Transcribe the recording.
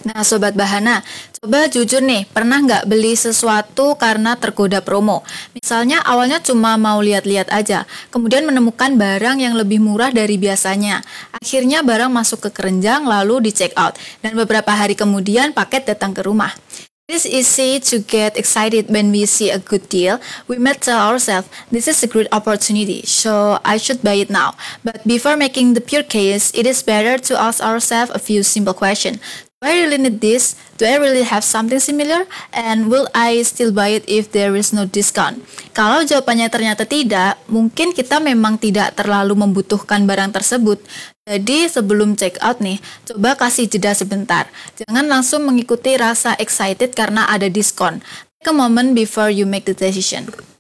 Nah, Sobat Bahana, coba jujur nih, pernah nggak beli sesuatu karena tergoda promo? Misalnya awalnya cuma mau lihat-lihat aja, kemudian menemukan barang yang lebih murah dari biasanya. Akhirnya barang masuk ke keranjang lalu di check out, dan beberapa hari kemudian paket datang ke rumah. It is easy to get excited when we see a good deal. We might tell ourselves, this is a great opportunity, so I should buy it now. But before making the pure case, it is better to ask ourselves a few simple questions. Do I really need this? Do I really have something similar? And will I still buy it if there is no discount? Kalau jawabannya ternyata tidak, mungkin kita memang tidak terlalu membutuhkan barang tersebut. Jadi sebelum check out nih, coba kasih jeda sebentar. Jangan langsung mengikuti rasa excited karena ada diskon. Take a moment before you make the decision.